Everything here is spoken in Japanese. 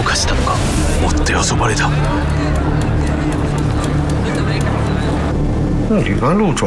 うかしたのか。もってあそばれだ。 那旅官路转